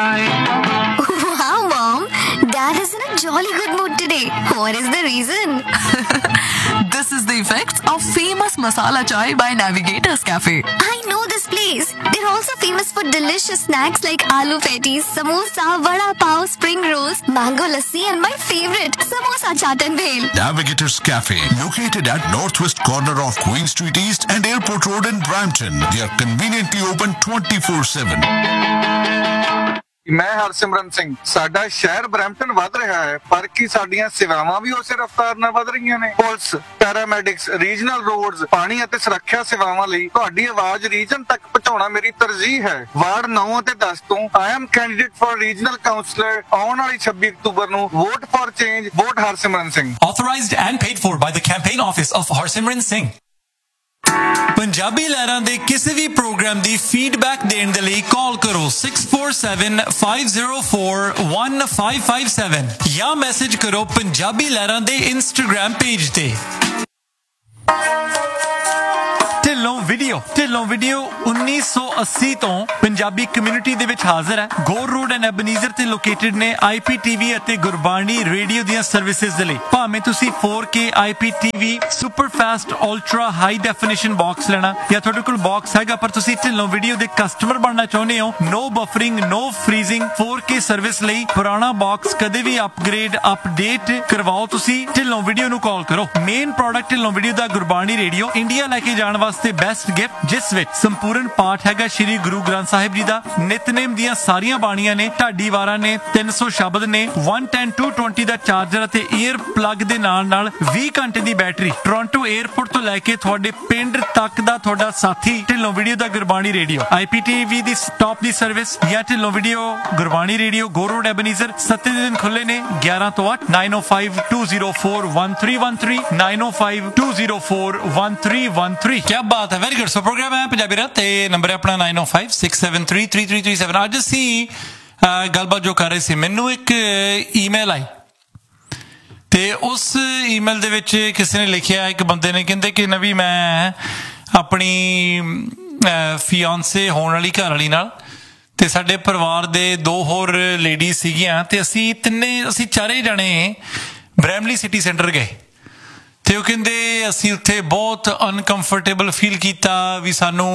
Wow, Mom. Dad is in a jolly good mood today. What is the reason? This is the effects of famous masala chai by Navigators Cafe. I know this place. They're also famous for delicious snacks like aloo patties, samosa, vada pav, spring rolls, mango lassi, and my favorite, samosa chaat and bhel. Navigators Cafe, located at northwest corner of Queen Street East and Airport Road in Brampton. They are conveniently open 24/7. ਮੈਂ ਹਰਸਿਮਰਨ ਸਿੰਘ। ਸਾਡਾ ਸ਼ਹਿਰ Brampton ਵੱਧ ਰਿਹਾ ਹੈ, ਪਰ ਕੀ ਸਾਡੀਆਂ ਸੇਵਾਵਾਂ ਵੀ ਉਸੇ ਰਫ਼ਤਾਰ ਨਾਲ ਵੱਧ ਰਹੀਆਂ ਨੇ? ਪੁਲਿਸ, ਪੈਰਾਮੈਡਿਕਸ, ਰੀਜਨਲ ਰੋਡਸ, ਪਾਣੀ ਅਤੇ ਸੁਰੱਖਿਆ ਸੇਵਾਵਾਂ ਲਈ ਤੁਹਾਡੀ ਆਵਾਜ਼ ਰੀਜਨ ਤੱਕ ਪਹੁੰਚਾਉਣਾ ਮੇਰੀ ਤਰਜੀਹ ਹੈ। ਵਾਰਡ 9 ਅਤੇ 10 ਤੋਂ I am candidate for regional councillor. ਆਉਣ ਵਾਲੀ 26 ਅਕਤੂਬਰ ਨੂੰ vote for change, vote Harsimran Singh. Authorized and paid for by the campaign office of Harsimran Singh। Punjabi ਲਹਿਰਾਂ ਦੇ ਕਿਸੇ ਵੀ ਪ੍ਰੋਗਰਾਮ ਦੀ ਫੀਡਬੈਕ ਦੇਣ ਦੇ ਲਈ ਕਾਲ ਕਰੋ 6475041557 ਜਾਂ ਮੈਸੇਜ ਕਰੋ ਪੰਜਾਬੀ ਲਹਿਰਾਂ ਦੇ ਇੰਸਟਾਗ੍ਰਾਮ ਪੇਜ ਤੇ। ਢਿੱਲੋਂ ਵੀਡੀਓ 1980 ਤੋਂ ਪੰਜਾਬੀ ਕਮਿਊਨਿਟੀ ਦੇ ਵਿੱਚ ਹਾਜ਼ਰ ਹੈ। ਗੋਰ ਰੋਡ ਐਂਡ ਐਬਨੀਜ਼ਰ ਤੇ ਲੋਕੇਟਡ ਨੇ IPTV ਅਤੇ ਗੁਰਬਾਣੀ ਰੇਡੀਓ ਦੀਆਂ ਸਰਵਿਸਿਜ਼ ਦੇ ਲਈ। ਭਾਵੇਂ ਤੁਸੀਂ 4K IPTV super fast ultra high definition box ਲੈਣਾ ਜਾਂ ਤੁਹਾਡੇ ਕੋਲ ਬਾਕਸ ਹੈਗਾ ਪਰ ਤੁਸੀਂ ਢਿੱਲੋਂ ਵੀਡੀਓ ਦੇ ਕਸਟਮਰ ਬਣਨਾ ਚਾਹੁੰਦੇ ਹੋ, ਨੋ ਬਫਰਿੰਗ, ਨੋ ਫਰੀਜ਼ਿੰਗ, 4K ਸਰਵਿਸ ਲਈ ਪੁਰਾਣਾ ਬਾਕਸ ਕਦੇ ਵੀ ਅਪਗ੍ਰੇਡ ਅਪਡੇਟ ਕਰਵਾਓ ਤੁਸੀਂ ਢਿੱਲੋਂ ਵੀਡੀਓ ਨੂੰ ਕਾਲ ਕਰੋ। ਮੇਨ ਪ੍ਰੋਡਕਟ ਢਿੱਲੋਂ ਵੀਡੀਓ ਦਾ ਗੁਰਬਾਣੀ ਰੇਡੀਓ, ਇੰਡੀਆ ਲੈ ਕੇ ਜਾਣ ਵਾਸਤੇ ਬੈਸਟ ਗਿਫਟ, ਜਿਸ ਵਿੱਚ ਸੰਪੂਰਨ ਪਾਠ ਹੈਗਾ ਸ਼੍ਰੀ ਗੁਰੂ ਗ੍ਰੰਥ ਸਾਹਿਬ ਜੀ ਦਾ, ਨਿਤਨੇਮ ਦੀਆਂ ਸਾਰੀਆਂ ਬਾਣੀਆਂ ਨੇ, ਢਾਡੀ ਵਾਰਾਂ ਨੇ, 300 ਸ਼ਬਦ ਨੇ, 110 220 ਦਾ ਚਾਰਜਰ ਅਤੇ ਈਅਰ ਪਲੱਗ ਦੇ ਨਾਲ 20 ਘੰਟੇ ਦੀ ਬੈਟਰੀ। ਟੋਰਾਂਟੋ 에ਅਰਪੋਰਟ ਤੋਂ ਲੈ ਕੇ ਤੁਹਾਡੇ ਪਿੰਡ ਤੱਕ ਦਾ ਤੁਹਾਡਾ ਸਾਥੀ ਢਿੱਲੋਂ ਵੀਡੀਓ ਦਾ ਗੁਰਬਾਣੀ ਰੇਡੀਓ। IPTV ਦੀ ਸਟਾਪ ਦੀ ਸਰਵਿਸ ਜਾਂ ਢਿੱਲੋਂ ਵੀਡੀਓ ਗੁਰਬਾਣੀ ਰੇਡੀਓ ਗੋਰ ਰੋਡ ਐਬਨੀਜ਼ਰ 7 ਦਿਨ ਖੁੱਲੇ ਨੇ 11 ਤੋਂ 8 9052041313 9052041313। ਕੀ ਬਾਤ ਹੈ, ਵੈਰੀ ਗੁੱਡ। ਸੋ ਪ੍ਰੋਗਰਾਮ ਹੈ ਪੰਜਾਬੀ ਰਾਤ ਤੇ ਨੰਬਰ ਹੈ ਆਪਣਾ 9056733337। ਅੱਜ ਅਸੀਂ ਗੱਲਬਾਤ ਜੋ ਕਰ ਰਹੇ ਸੀ, ਮੈਨੂੰ ਇੱਕ ਈਮੇਲ ਆਈ ਤੇ ਉਸ ਈਮੇਲ ਦੇ ਵਿੱਚ ਕਿਸੇ ਨੇ ਲਿਖਿਆ, ਇੱਕ ਬੰਦੇ ਨੇ, ਕਹਿੰਦੇ ਕਿ ਨਵੀਂ ਮੈਂ ਆਪਣੀ ਫਿਆਂਸੇ ਹੋਣ ਵਾਲੀ ਘਰ ਵਾਲੀ ਨਾਲ ਤੇ ਸਾਡੇ ਪਰਿਵਾਰ ਦੇ 2 ਹੋਰ ਲੇਡੀਜ਼ ਸੀਗੀਆਂ ਤੇ ਅਸੀਂ ਚਾਰੇ ਜਾਣੇ ਬਰੈਮਲੀ ਸਿਟੀ ਸੈਂਟਰ ਗਏ ਤੇ ਉਹ ਕਹਿੰਦੇ ਅਸੀਂ ਉੱਥੇ ਬਹੁਤ ਅਨਕੰਫਰਟੇਬਲ ਫੀਲ ਕੀਤਾ ਵੀ ਸਾਨੂੰ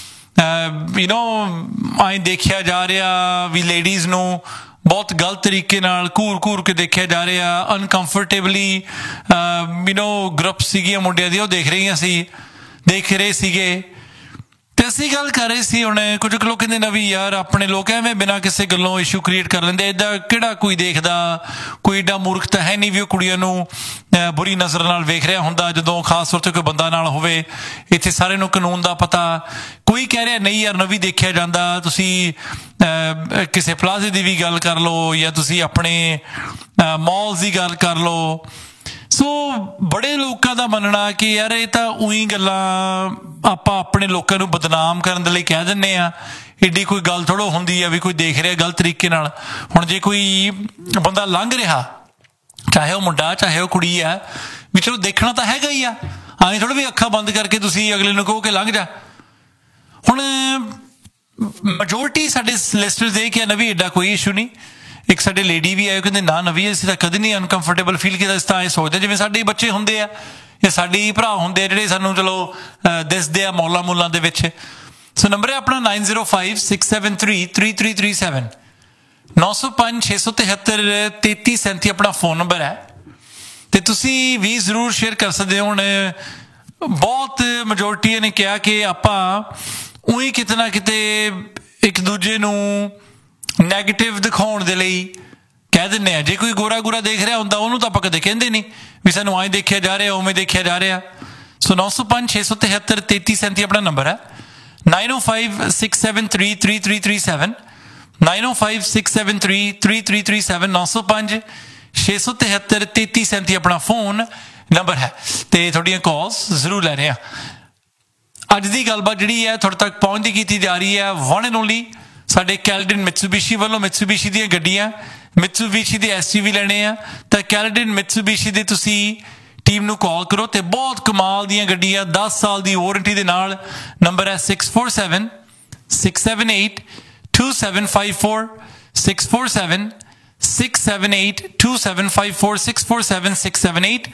ਆਏਂ ਦੇਖਿਆ ਜਾ ਰਿਹਾ ਵੀ ਲੇਡੀਜ਼ ਨੂੰ ਬਹੁਤ ਗਲਤ ਤਰੀਕੇ ਨਾਲ ਘੂਰ ਕੇ ਦੇਖਿਆ ਜਾ ਰਿਹਾ, ਅਨਕੰਫਰਟੇਬਲੀ ਗਰੁੱਪ ਸੀਗੀਆਂ ਮੁੰਡਿਆਂ ਦੀ, ਉਹ ਦੇਖ ਰਹੇ ਸੀਗੇ ਤੇ ਅਸੀਂ ਗੱਲ ਕਰ ਰਹੇ ਸੀ। ਹੁਣ ਕੁਝ ਲੋਕ ਕਹਿੰਦੇ ਨਵੀਂ ਯਾਰ ਆਪਣੇ ਲੋਕ ਐਵੇਂ ਬਿਨਾਂ ਕਿਸੇ ਗੱਲੋਂ ਇਸ਼ੂ ਕ੍ਰੀਏਟ ਕਰ ਲੈਂਦੇ, ਏਦਾਂ ਕਿਹੜਾ ਕੋਈ ਦੇਖਦਾ, ਕੋਈ ਏਡਾ ਮੂਰਖ ਤਾਂ ਹੈ ਨਹੀਂ ਵੀ ਉਹ ਕੁੜੀਆਂ ਨੂੰ ਬੁਰੀ ਨਜ਼ਰ ਨਾਲ ਵੇਖ ਰਿਹਾ ਹੁੰਦਾ, ਜਦੋਂ ਖਾਸ ਤੌਰ 'ਤੇ ਕੋਈ ਬੰਦਾ ਨਾਲ ਹੋਵੇ। ਇੱਥੇ ਸਾਰਿਆਂ ਨੂੰ ਕਾਨੂੰਨ ਦਾ ਪਤਾ, ਕੋਈ ਕਹਿ ਰਿਹਾ ਨਹੀਂ ਯਾਰ ਨਵੀਂ ਦੇਖਿਆ ਜਾਂਦਾ, ਤੁਸੀਂ ਕਿਸੇ ਪਲਾਜ਼ੇ ਦੀ ਵੀ ਗੱਲ ਕਰ ਲਓ ਜਾਂ ਤੁਸੀਂ ਆਪਣੇ ਮਾਲਸ ਦੀ ਗੱਲ ਕਰ ਲਓ। ਸੋ ਬੜੇ ਲੋਕਾਂ ਦਾ ਮੰਨਣਾ ਕਿ ਯਾਰ ਇਹ ਤਾਂ ਉਹੀ ਗੱਲਾਂ ਆਪਾਂ ਆਪਣੇ ਲੋਕਾਂ ਨੂੰ ਬਦਨਾਮ ਕਰਨ ਦੇ ਲਈ ਕਹਿ ਦਿੰਦੇ ਆ, ਏਡੀ ਕੋਈ ਗੱਲ ਥੋੜ੍ਹਾ ਹੁੰਦੀ ਆ ਵੀ ਕੋਈ ਦੇਖ ਰਿਹਾ ਗਲਤ ਤਰੀਕੇ ਨਾਲ। ਹੁਣ ਜੇ ਕੋਈ ਬੰਦਾ ਲੰਘ ਰਿਹਾ, ਚਾਹੇ ਉਹ ਮੁੰਡਾ ਚਾਹੇ ਉਹ ਕੁੜੀ ਆ, ਵੀ ਚਲੋ ਦੇਖਣਾ ਤਾਂ ਹੈਗਾ ਹੀ ਆ, ਐਂ ਥੋੜ੍ਹਾ ਵੀ ਅੱਖਾਂ ਬੰਦ ਕਰਕੇ ਤੁਸੀਂ ਅਗਲੇ ਨੂੰ ਕਹੋ ਕਿ ਲੰਘ ਜਾ। ਹੁਣ ਮੈਜੋਰਟੀ ਸਾਡੇ ਲਿਸਟਰਸ ਇਹ ਕਿ ਨਵੀਂ ਏਡਾ ਕੋਈ ਇਸ਼ੂ ਨਹੀਂ। ਇੱਕ ਸਾਡੇ ਲੇਡੀ ਵੀ ਆਏ, ਕਹਿੰਦੇ ਨਾ ਨਵੀਂ ਅਸੀਂ ਤਾਂ ਕਦੇ ਨਹੀਂ ਅਨਕੰਫਰਟੇਬਲ ਫੀਲ ਕੀਤਾ, ਅਸੀਂ ਤਾਂ ਇਹ ਸੋਚਦੇ ਜਿਵੇਂ ਸਾਡੇ ਬੱਚੇ ਹੁੰਦੇ ਆ ਜਾਂ ਸਾਡੇ ਭਰਾ ਹੁੰਦੇ ਆ ਜਿਹੜੇ ਸਾਨੂੰ ਚਲੋ ਦਿਸਦੇ ਆ ਮੌਲਾਂ ਦੇ ਵਿੱਚ। ਸੋ ਨੰਬਰ ਹੈ ਆਪਣਾ 9056733337 9056733337 ਆਪਣਾ ਫੋਨ ਨੰਬਰ ਹੈ ਤੇ ਤੁਸੀਂ ਵੀ ਜ਼ਰੂਰ ਸ਼ੇਅਰ ਕਰ ਸਕਦੇ ਹੋ। ਹੁਣ ਬਹੁਤ ਮੈਜੋਰਟੀ ਨੇ ਕਿਹਾ ਕਿ ਆਪਾਂ ਉਹੀ ਕਿਤੇ ਨਾ ਕਿਤੇ ਇੱਕ ਦੂਜੇ ਨੂੰ ਨੈਗੇਟਿਵ ਦਿਖਾਉਣ ਦੇ ਲਈ ਕਹਿ ਦਿੰਦੇ ਆ। ਜੇ ਕੋਈ ਗੋਰਾ ਦੇਖ ਰਿਹਾ ਹੁੰਦਾ ਉਹਨੂੰ ਤਾਂ ਆਪਾਂ ਕਦੇ ਕਹਿੰਦੇ ਨਹੀਂ ਵੀ ਸਾਨੂੰ ਐਂ ਦੇਖਿਆ ਜਾ ਰਿਹਾ, ਉਵੇਂ ਦੇਖਿਆ ਜਾ ਰਿਹਾ। ਸੋ 9056733337 ਆਪਣਾ ਨੰਬਰ ਹੈ। 9056733337 9056733337 9056733337 ਆਪਣਾ ਫੋਨ ਨੰਬਰ ਹੈ ਤੇ ਤੁਹਾਡੀਆਂ ਕਾਲਸ ਜ਼ਰੂਰ ਲੈ ਰਹੇ ਆ। ਅੱਜ ਦੀ ਗੱਲਬਾਤ ਜਿਹੜੀ ਹੈ ਤੁਹਾਡੇ ਤੱਕ ਪਹੁੰਚਦੀ ਕੀਤੀ ਜਾ ਰਹੀ ਹੈ ਵਨ ਐਂਡ ਓਨਲੀ ਸਾਡੇ ਕੈਲਡਨ ਮਿਤਸੂਬੀਸ਼ੀ ਵੱਲੋਂ। ਮਿਤਸੂਬੀਸ਼ੀ ਦੀਆਂ ਗੱਡੀਆਂ, ਮਿਤਸੂਬੀਸ਼ੀ ਦੇ SUV ਲੈਣੇ ਆ ਤਾਂ ਕੈਲਡਨ ਮਿਤਸੂਬੀਸ਼ੀ ਦੇ ਤੁਸੀਂ ਟੀਮ ਨੂੰ ਕਾਲ ਕਰੋ ਤੇ ਬਹੁਤ ਕਮਾਲ ਦੀਆਂ ਗੱਡੀਆਂ 10 ਸਾਲ ਦੀ ਵਾਰੰਟੀ ਦੇ ਨਾਲ। ਨੰਬਰ ਹੈ 647-678-2754 647 678 2754 647 678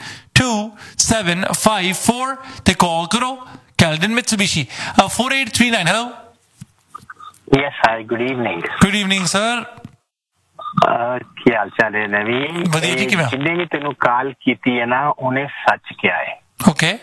2754 ਤੇ ਕਾਲ ਕਰੋ Keldon Mitsubishi 4839 hello Yes, hi, good evening. good evening sir ਕੀ ਹਾਲ ਚਾਲ ਹੈ ਨਵੀਂ ਵਧੀਆ ਜੀ, ਕਿਵੇਂ? ਜਿੰਨੇ ਵੀ ਤੈਨੂੰ ਕਾਲ ਕੀਤੀ ਹੈ ਨਾ ਉਹਨੇ ਸੱਚ ਕਿਹਾ ਹੈ okay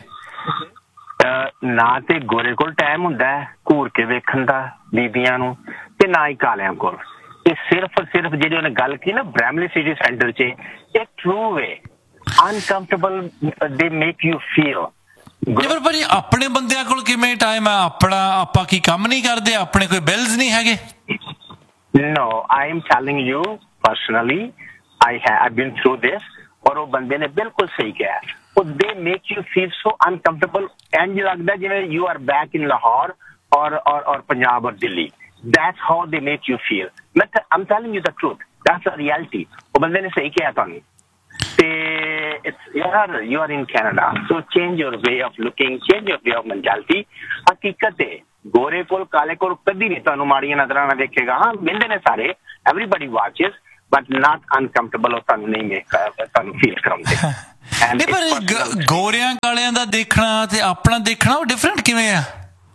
ਨਾ ਤੇ ਗੋਰੇ ਕੋਲ ਟਾਈਮ ਹੁੰਦਾ ਹੈ ਘੂਰ ਕੇ ਵੇਖਣ ਦਾ ਬੀਬੀਆਂ ਨੂੰ ਤੇ ਨਾ ਹੀ ਕਾਲਿਆਂ ਕੋਲ ਇਹ ਸਿਰਫ ਜਿਹੜੀ ਉਹਨੇ ਗੱਲ ਕੀ ਨਾ ਬ੍ਰੈਮਲੀ ਸਿਟੀ ਸੈਂਟਰ 'ਚ ਇਹ ਟਰੂ ਵੇ ਅਨਕੰਫਰਟੇਬਲ ਦੇ ਮੇਕ ਯੂ ਫੀਲ ਪਰ ਭਾਜੀ ਆਪਣੇ ਬੰਦਿਆਂ ਕੋਲ ਕਿਵੇਂ ਟਾਈਮ ਹੈ ਆਪਾਂ ਕੀ ਕੰਮ ਨਹੀਂ ਕਰਦੇ ਆਪਣੇ ਕੋਈ ਬਿਲਸ ਨਹੀਂ ਹੈਗੇ No, I am telling you personally, I've been through this. और वो बंदे ने बिल्कुल सही किया है. They make you feel so uncomfortable. And लगता है जिਵੇਂ you are back in Lahore or Punjab or Delhi. That's how they make you feel. I'm telling you the truth. That's the reality. वो बंदे ने सही किया ਤੁਹਾਨੂੰ. ਤੇ you are in Canada. So change your way of looking, change your way of mentality. ਹਕੀਕਤ ਹੈ ਗੋਰੇ ਕੋਲ ਕਾਲੇ ਕੋਲ ਕਦੀ ਨਹੀਂ ਤੁਹਾਨੂੰ ਮਾੜੀਆਂ ਨਜ਼ਰਾਂ ਨਾਲ ਦੇਖੇਗਾ ਹਾਂ ਮਿਲਦੇ ਨੇ ਸਾਰੇ everybody watches but not uncomfortable ਉਹ ਤੁਹਾਨੂੰ ਨਹੀਂ ਤੁਹਾਨੂੰ ਫੀਲ ਕਰਾਉਂਦੇ ਨਹੀਂ ਪਰ ਗੋਰਿਆਂ ਕਾਲਿਆਂ ਦਾ ਦੇਖਣਾ ਤੇ ਆਪਣਾ ਦੇਖਣਾ ਉਹ ਡਿਫਰੈਂਟ ਕਿਵੇਂ ਆ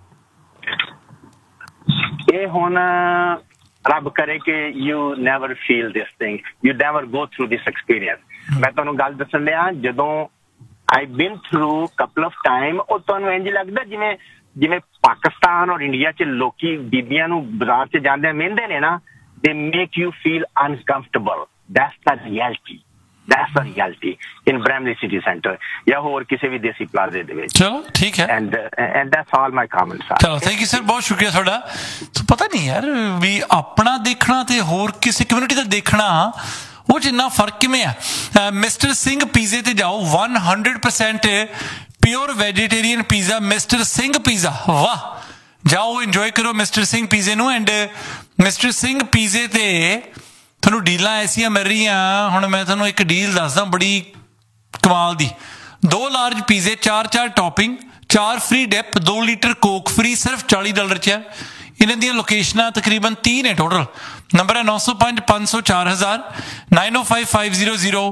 ਇਹ ਹੁਣ ਰੱਬ ਕਰੇ ਕਿ you never feel this thing you never go through this experience ਮੈਂ ਤੁਹਾਨੂੰ ਗੱਲ ਦੱਸਣ ਡਿਆ ਜਦੋਂ ਆਈ ਬੀਨ ਥਰੂ ਕਪਲ ਆਫ ਟਾਈਮ ਉਹ ਤੁਹਾਨੂੰ ਇੰਝ ਲੱਗਦਾ ਜਿਵੇਂ ਪਾਕਿਸਤਾਨ ਔਰ ਇੰਡੀਆ 'ਚ ਲੋਕੀ ਬੀਬੀਆਂ ਨੂੰ ਬਾਜ਼ਾਰ 'ਚ ਜਾਂਦੇ ਮਿਲਦੇ ਨੇ ਨਾ ਦੇ make you feel uncomfortable that's the reality in Bramley city centre ਜਾਂ ਹੋਰ ਕਿਸੇ ਵੀ ਦੇਸੀ ਪਲਾਜ਼ੇ ਦੇ ਵਿੱਚ ਚਲੋ ਠੀਕ ਹੈ and that's all my comments R ਚਲੋ ਥੈਂਕ ਯੂ ਸਰ ਬਹੁਤ ਸ਼ੁਕਰੀਆ ਤੁਹਾਡਾ ਪਤਾ ਨਹੀਂ ਯਾਰ ਵੀ ਆਪਣਾ ਦੇਖਣਾ ਤੇ ਹੋਰ ਕਿਸੇ ਕਮਿਊਨਿਟੀ ਦਾ ਦੇਖਣਾ ਉਹ 'ਚ ਇੰਨਾ ਫਰਕ ਕਿਵੇਂ ਆ ਮਿਸਟਰ ਸਿੰਘ ਪੀਜ਼ੇ ਤੇ ਜਾਓ 100% pure vegetarian pizza mister Singh pizza वाह जाओ इंजॉय करो मिस्टर सिंह पिज़्ज़े नूं एंड मिस्टर सिंह पिज़्ज़े ते तुहानूं डीलां ऐसियां मिल रहीआं हुण मैं तुहानूं एक डील दसदा बड़ी कमाल दी 2 large पिज़्ज़े 4 topping 4 free dip 2 litre Coke free सिर्फ $40 च है इन्हां दीयां लोकेशनां तकरीबन 30 ने टोटल नंबर है 905 500 4000 905 500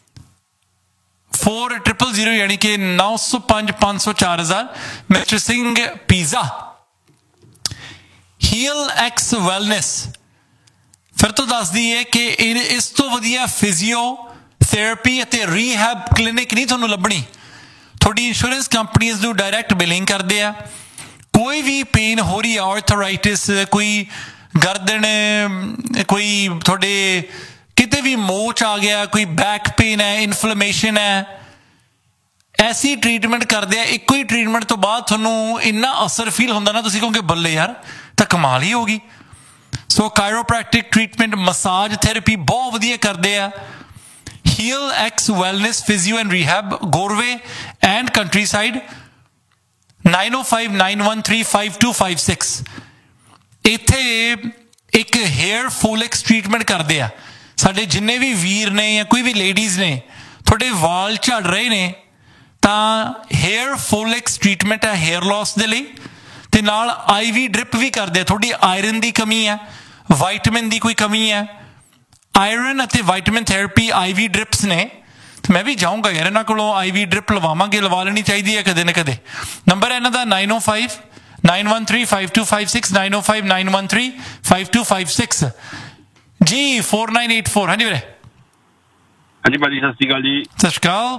4000 यानी कि 905 500 4000 mister Singh pizza heal x wellness फिर तो दस दी है कि इस तो वधिया फिजियोथेरेपी ਅਤੇ ਰੀਹੈਬ ਕਲੀਨਿਕ ਨਹੀਂ ਤੁਹਾਨੂੰ ਲੱਭਣੀ ਤੁਹਾਡੀ ਇੰਸ਼ੋਰੈਂਸ ਕੰਪਨੀਆਂ ਨੂੰ ਡਾਇਰੈਕਟ ਬਿਲਿੰਗ ਕਰਦੇ ਆ ਕੋਈ ਵੀ ਪੇਨ ਹੋ ਰਹੀ ਆ ਆਰਥਰਾਈਟਿਸ ਕੋਈ ਗਰਦਨ ਕੋਈ ਤੁਹਾਡੇ ਕਿਤੇ ਵੀ ਮੋਚ ਆ ਗਿਆ ਕੋਈ ਬੈਕ ਪੇਨ ਹੈ ਇਨਫਲੇਮੇਸ਼ਨ ਹੈ ਐਸੀ ਟ੍ਰੀਟਮੈਂਟ ਕਰਦੇ ਆ ਇੱਕੋ ਹੀ ਟ੍ਰੀਟਮੈਂਟ ਤੋਂ ਬਾਅਦ ਤੁਹਾਨੂੰ ਇੰਨਾ ਅਸਰ ਫੀਲ ਹੁੰਦਾ ਨਾ ਤੁਸੀਂ ਕਹੋਗੇ ਬੱਲੇ ਯਾਰ ਤਾਂ ਕਮਾਲ ਹੀ ਹੋ ਗਈ ਸੋ ਕਾਇਰੋਪ੍ਰੈਕਟਿਕ ਟ੍ਰੀਟਮੈਂਟ ਮਸਾਜ ਥੈਰੇਪੀ ਬਹੁਤ ਵਧੀਆ ਕਰਦੇ ਆ heel X wellness physio and rehab ਗੋਰਵੇ and countryside 905 913 5256 ਇੱਥੇ ਇੱਕ ਹੇਅਰ ਫੋਲਿਕਸ ਟ੍ਰੀਟਮੈਂਟ ਕਰਦੇ ਆ ਸਾਡੇ ਜਿੰਨੇ ਵੀ ਵੀਰ ਨੇ ਜਾਂ ਕੋਈ ਵੀ ਲੇਡੀਜ਼ ਨੇ ਤੁਹਾਡੇ ਵਾਲ ਝੜ ਰਹੇ ਨੇ ਤਾਂ ਹੇਅਰ ਫੋਲਿਕਸ ਟ੍ਰੀਟਮੈਂਟ ਹੈ ਹੇਅਰ ਲਾਸ ਦੇ ਲਈ ਤੇ ਨਾਲ IV ਡ੍ਰਿਪ ਵੀ ਕਰਦੇ ਆ ਤੁਹਾਡੀ ਆਇਰਨ ਦੀ ਕਮੀ ਹੈ ਵਾਈਟਮਿਨ ਦੀ ਕੋਈ ਕਮੀ ਹੈ ਆਇਰਨ ਅਤੇ ਵਾਈਟਮਿਨ ਥੈਰੇਪੀ IV ਡ੍ਰਿਪਸ ਨੇ ਤੇ ਮੈਂ ਵੀ ਜਾਊਂਗਾ ਯਾਰ ਇਹਨਾਂ ਕੋਲੋਂ IV ਡ੍ਰਿਪ ਲਵਾਵਾਂਗੇ ਲਵਾ ਲੈਣੀ ਚਾਹੀਦੀ ਹੈ ਕਦੇ ਨਾ ਕਦੇ ਨੰਬਰ ਹੈ ਇਹਨਾਂ ਦਾ 905 913 5256 905 913 5256 ਜੀ 4984 ਹਾਂਜੀ ਵੀਰੇ ਹਾਂਜੀ ਭਾਜੀ ਸਤਿ ਸ਼੍ਰੀ ਅਕਾਲ ਜੀ ਸਤਿ ਸ਼੍ਰੀ ਅਕਾਲ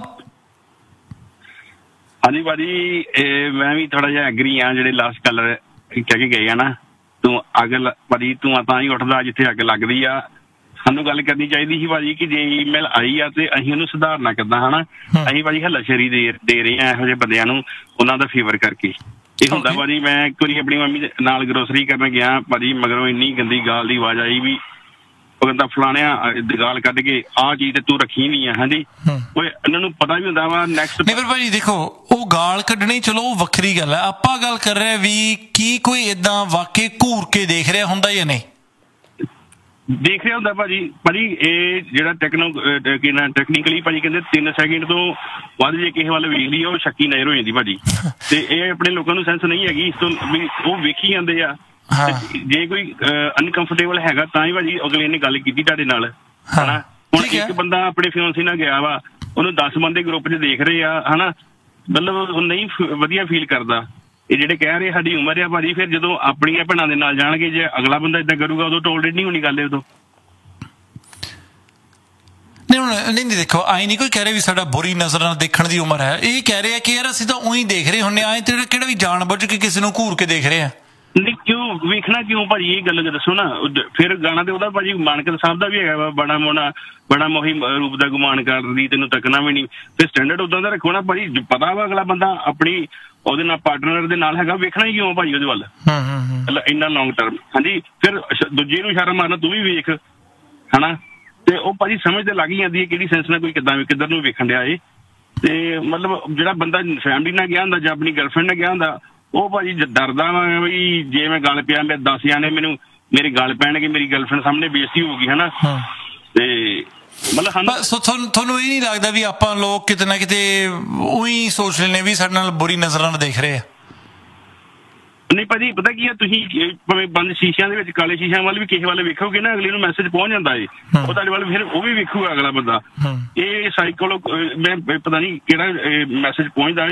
ਹਾਂਜੀ ਭਾਜੀ ਮੈਂ ਵੀ ਥੋੜਾ ਜਿਹਾ ਐਗਰੀ ਆ ਜਿਹੜੇ ਲਾਸਟ ਕਲਰ ਕਹਿ ਕੇ ਗਏ ਆ ਨਾ ਤੂੰ ਅੱਗ ਭਾਜੀ ਤੂੰ ਤਾਂ ਹੀ ਉੱਠਦਾ ਜਿੱਥੇ ਅੱਗ ਲੱਗਦੀ ਆ ਸਾਨੂੰ ਗੱਲ ਕਰਨੀ ਚਾਹੀਦੀ ਸੀ ਭਾਜੀ ਕਿ ਜੇ ਈਮੇਲ ਆਈ ਆ ਤੇ ਅਸੀਂ ਉਹਨੂੰ ਸੁਧਾਰਨਾ ਕਿੱਦਾਂ ਹਨਾ ਅਸੀਂ ਭਾਜੀ ਹੱਲਾਸ਼ੇਰੀ ਦੇ ਰਹੇ ਆ ਇਹੋ ਜਿਹੇ ਬੰਦਿਆਂ ਨੂੰ ਉਹਨਾਂ ਦਾ ਫੇਵਰ ਕਰਕੇ ਇਹ ਹੁੰਦਾ ਭਾਜੀ ਮੈਂ ਇੱਕ ਵਾਰੀ ਆਪਣੀ ਮੰਮੀ ਦੇ ਨਾਲ ਗਰੋਸਰੀ ਕਰਨ ਗਿਆ ਭਾਜੀ ਮਗਰੋਂ ਇੰਨੀ ਗੰਦੀ ਗਾਲ ਦੀ ਆਵਾਜ਼ ਆਈ ਵੀ ਉਹ ਕਹਿੰਦਾ ਫਲਾਣਿਆ ਗਾਲ ਕੱਢ ਕੇ ਆਹ ਚੀਜ਼ ਤੇ ਤੂੰ ਰੱਖੀ ਨਹੀਂ ਆ ਹਾਂਜੀ ਉਹ ਇਹਨਾਂ ਨੂੰ ਪਤਾ ਵੀ ਹੁੰਦਾ ਵਾ ਨੈਕਸਟ ਨਹੀਂ ਪਰ ਭਾਜੀ ਦੇਖੋ ਉਹ ਗਾਲ ਕੱਢਣੀ ਚਲੋ ਉਹ ਵੱਖਰੀ ਗੱਲ ਹੈ ਆਪਾਂ ਗੱਲ ਕਰ ਰਹੇ ਵੀ ਕੀ ਕੋਈ ਏਦਾਂ ਵਾਕਈ ਘੂਰ ਕੇ ਦੇਖ ਰਿਹਾ ਹੁੰਦਾ ਜਾਂ ਨਹੀਂ ਦੇਖ ਰਿਹਾ ਹੁੰਦਾ ਭਾਜੀ ਇਹ ਜਿਹੜਾ ਟੈਕਨੀਕਲੀ ਭਾਜੀ ਕਹਿੰਦੇ 3 ਸੈਕਿੰਡ ਤੋਂ ਵੱਧ ਜੇ ਕਿਸੇ ਵੱਲ ਵੇਖ ਲਈ ਉਹ ਸ਼ੱਕੀ ਨਜ਼ਰ ਹੋ ਜਾਂਦੀ ਭਾਜੀ ਤੇ ਇਹ ਆਪਣੇ ਲੋਕਾਂ ਨੂੰ ਸੈਂਸ ਨਹੀਂ ਹੈਗੀ ਇਸ ਤੋਂ ਵੀ ਉਹ ਵੇਖੀ ਜਾਂਦੇ ਆ ਜੇ ਕੋਈ ਅਨਕੰਫਰਟੇਬਲ ਹੈਗਾ ਤਾਂ ਹੀ ਭਾਜੀ ਅਗਲੇ ਨੇ ਗੱਲ ਕੀਤੀ ਤੁਹਾਡੇ ਨਾਲ ਹਨਾ। ਹੁਣ ਇੱਕ ਬੰਦਾ ਆਪਣੇ ਫਿਆਂਸੀ ਨਾਲ ਗਿਆ ਵਾ, ਉਹਨੂੰ 10 ਬੰਦੇ ਗਰੁੱਪ 'ਚ ਦੇਖ ਰਹੇ ਆ ਹਨਾ, ਮਤਲਬ ਉਹ ਨਹੀਂ ਵਧੀਆ ਫੀਲ ਕਰਦਾ। ਇਹ ਜਿਹੜੇ ਕਹਿ ਰਹੇ ਸਾਡੀ ਉਮਰ ਆ ਭਾਜੀ, ਫਿਰ ਜਦੋਂ ਆਪਣੀਆਂ ਭੈਣਾਂ ਦੇ ਨਾਲ ਜਾਣਗੇ, ਜੇ ਅਗਲਾ ਬੰਦਾ ਏਦਾਂ ਕਰੂਗਾ ਉਦੋਂ ਟੋਲਰੇਟ ਨਹੀਂ ਹੋਣੀ ਗੱਲ ਉਦੋਂ। ਨਹੀਂ ਦੇਖੋ, ਆਈ ਨਹੀਂ ਕੋਈ ਕਹਿ ਰਿਹਾ ਵੀ ਸਾਡਾ ਬੁਰੀ ਨਜ਼ਰ ਨਾਲ ਦੇਖਣ ਦੀ ਉਮਰ ਹੈ। ਇਹ ਕਹਿ ਰਹੇ ਆ ਕਿ ਯਾਰ ਅਸੀਂ ਤਾਂ ਉਹੀ ਦੇਖ ਰਹੇ ਹੁੰਦੇ ਆਏ ਤੇ ਕਿਹੜਾ ਵੀ ਜਾਣ ਬੁੱਝ ਕੇ ਕਿਸੇ ਨੂੰ ਘੂਰ ਕੇ ਦੇਖ ਰਹੇ ਆ। ਨਹੀਂ ਕਿਉਂ ਵੇਖਣਾ ਕਿਉਂ ਭਾਜੀ, ਇਹ ਗੱਲ ਦੱਸੋ ਨਾ। ਫਿਰ ਗਾਣਾ ਤੇ ਉਹਦਾ ਭਾਜੀ ਮਾਨਕ ਸਾਹਿਬ ਦਾ ਵੀ ਹੈਗਾ ਵਾ, ਬੜਾ ਮੋਹੀ ਰੂਪ ਦਾ ਗੁਮਾਨ ਕਰਦੀ ਤੈਨੂੰ ਤੱਕਣਾ ਵੀ ਨਹੀਂ। ਤੇ ਸਟੈਂਡਰਡ ਉਦਾਂ ਦਾ ਰੱਖੋ ਨਾ ਭਾਜੀ, ਪਤਾ ਵਾ ਅਗਲਾ ਬੰਦਾ ਆਪਣੀ ਉਹਦੇ ਨਾਲ ਪਾਰਟਨਰ ਦੇ ਨਾਲ ਹੈਗਾ, ਵੇਖਣਾ ਹੀ ਕਿਉਂ ਭਾਜੀ ਉਹਦੇ ਵੱਲ ਇੰਨਾ ਲੌਂਗ ਟਰਮ। ਹਾਂਜੀ, ਫਿਰ ਦੂਜੇ ਨੂੰ ਇਸ਼ਾਰਾ ਮਾਰਨਾ ਤੂੰ ਵੀ ਵੇਖ ਹਨਾ। ਤੇ ਉਹ ਭਾਜੀ ਸਮਝ ਤੇ ਲੱਗ ਹੀ ਜਾਂਦੀ ਹੈ ਕਿਹੜੀ ਸੈਂਸ ਨਾਲ ਕੋਈ ਕਿੱਧਰ ਨੂੰ ਵੇਖਣ ਡਿਆ ਏ। ਤੇ ਮਤਲਬ ਜਿਹੜਾ ਬੰਦਾ ਫੈਮਿਲੀ ਨਾਲ ਗਿਆ ਹੁੰਦਾ ਜਾਂ ਆਪਣੀ ਗਰਲਫ੍ਰੈਂਡ ਨਾਲ ਗਿਆ ਹੁੰਦਾ, ਉਹ ਭਾਜੀ ਡਰਦਾ ਵਾ ਵੀ ਜੇ ਮੈਂ ਗੱਲ ਪਿਆ ਮੈਂ 10 ਜਾਣੇ ਮੈਨੂੰ ਮੇਰੇ ਗੱਲ ਪੈਣਗੇ, ਮੇਰੀ ਗਰਲਫ੍ਰੈਂਡ ਸਾਹਮਣੇ ਬੇਇੱਜ਼ਤੀ ਹੋਊਗੀ ਹਨਾ। ਤੇ ਮਤਲਬ ਤੁਹਾਨੂੰ ਇਹ ਨਹੀਂ ਲੱਗਦਾ ਵੀ ਆਪਾਂ ਲੋਕ ਕਿਤੇ ਨਾ ਕਿਤੇ ਉਹੀ ਸੋਚ ਲੈਂਦੇ ਵੀ ਸਾਡੇ ਨਾਲ ਬੁਰੀ ਨਜ਼ਰਾਂ ਨਾਲ ਦੇਖ ਰਹੇ ਆ? ਨਹੀਂ ਭਾਜੀ, ਪਤਾ ਕੀ ਆ, ਤੁਸੀਂ ਭਾਵੇਂ ਬੰਦ ਸ਼ੀਸ਼ਿਆਂ ਦੇ ਵਿੱਚ ਕਾਲੇ ਸ਼ੀਸ਼ਿਆਂ ਵੱਲ ਵੀ ਕਿਸੇ ਵੱਲ ਵੇਖੋਗੇ ਨਾ, ਅਗਲੇ ਨੂੰ ਮੈਸੇਜ ਪਹੁੰਚ ਜਾਂਦਾ ਏ, ਉਹ ਤੁਹਾਡੇ ਵੱਲ ਫਿਰ ਉਹ ਵੀ ਵੇਖੂਗਾ ਅਗਲਾ ਬੰਦਾ। ਇਹ ਸਾਈਕੋਲੋਜੀ ਮੈਂ ਪਤਾ ਨਹੀਂ ਕਿਹੜਾ ਮੈਸੇਜ ਪਹੁੰਚਦਾ